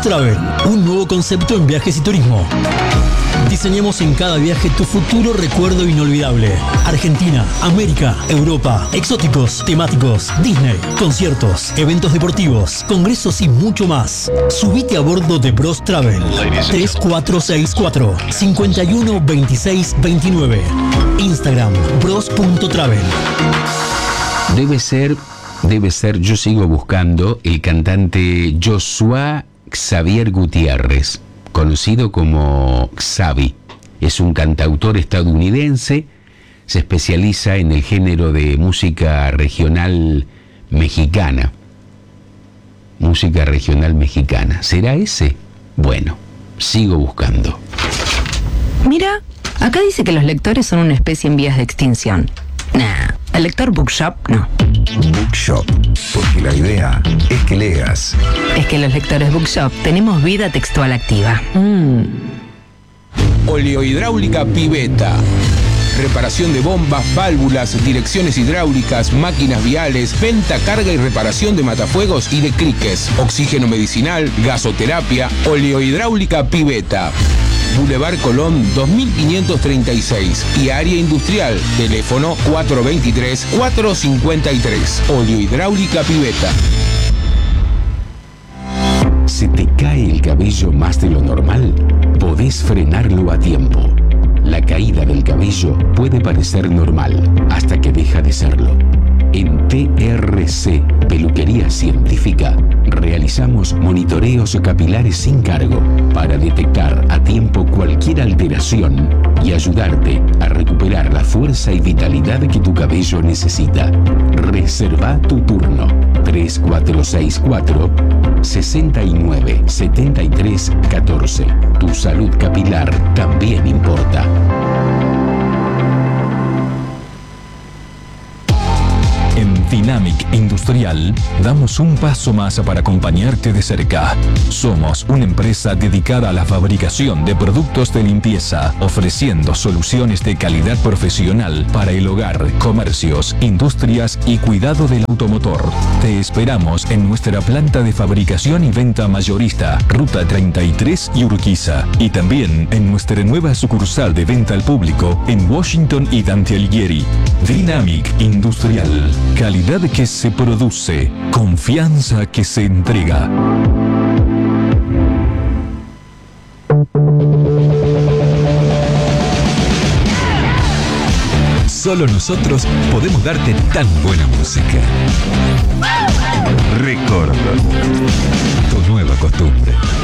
Bros Travel, un nuevo concepto en viajes y turismo. Diseñamos en cada viaje tu futuro recuerdo inolvidable. Argentina, América, Europa, exóticos, temáticos, Disney, conciertos, eventos deportivos, congresos y mucho más. Subite a bordo de Bros Travel. 3464 51 26 29. Instagram bros.travel. Debe ser, yo sigo buscando el cantante Joshua Xavier Gutiérrez, conocido como Xavi. Es un cantautor estadounidense, se especializa en el género de música regional mexicana. Música regional mexicana. ¿Será ese? Bueno, sigo buscando. Mira, acá dice que los lectores son una especie en vías de extinción. Nah, el lector Bookshop no. Bookshop, porque la idea es que leas. Es que los lectores Bookshop tenemos vida textual activa. Oleohidráulica Piveta. Reparación de bombas, válvulas, direcciones hidráulicas, máquinas viales, venta, carga y reparación de matafuegos y de criques. Oxígeno medicinal, gasoterapia. Oleohidráulica Piveta. Boulevard Colón 2536 y área industrial. Teléfono 423-453. Oleohidráulica Piveta. ¿Se te cae el cabello más de lo normal? Podés frenarlo a tiempo. La caída del cabello puede parecer normal hasta que deja de serlo. En TRC, Peluquería Científica, realizamos monitoreos capilares sin cargo para detectar a tiempo cualquier alteración y ayudarte a recuperar la fuerza y vitalidad que tu cabello necesita. Reserva tu turno 3464 69 73 14. Tu salud capilar también importa. En Dynamic Industrial damos un paso más para acompañarte de cerca. Somos una empresa dedicada a la fabricación de productos de limpieza, ofreciendo soluciones de calidad profesional para el hogar, comercios, industrias y cuidado del automotor. Te esperamos en nuestra planta de fabricación y venta mayorista, Ruta 33 y Urquiza, y también en nuestra nueva sucursal de venta al público en Washington y Dante Alighieri. Dynamic Industrial. Calidad que se produce, confianza que se entrega. Solo nosotros podemos darte tan buena música. Record, tu nueva costumbre.